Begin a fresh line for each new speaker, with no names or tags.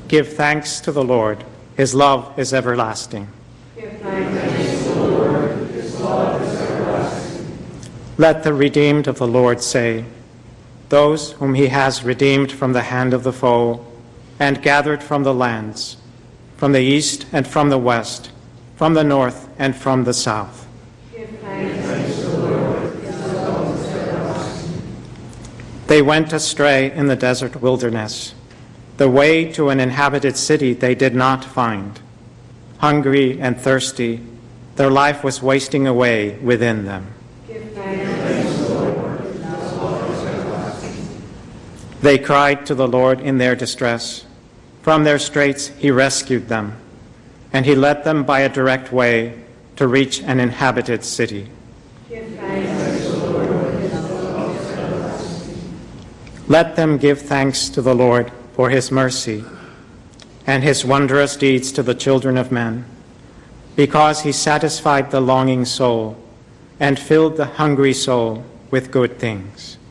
Give thanks to the Lord. His love is everlasting.
Give thanks to the Lord. His love is everlasting.
Let the redeemed of the Lord say, those whom he has redeemed from the hand of the foe and gathered from the lands, from the east and from the west, from the north and from the south.
Give thanks to the Lord. His love is everlasting.
They went astray in the desert wilderness. The way to an inhabited city they did not find. Hungry and thirsty, their life was wasting away within them.
Give thanks to the Lord. His love is everlasting.
They cried to the Lord in their distress. From their straits he rescued them, and he led them by a direct way to reach an inhabited city.
Give thanks to the Lord. His love is everlasting.
Let them give thanks to the Lord for his mercy and his wondrous deeds to the children of men, because he satisfied the longing soul and filled the hungry soul with good things.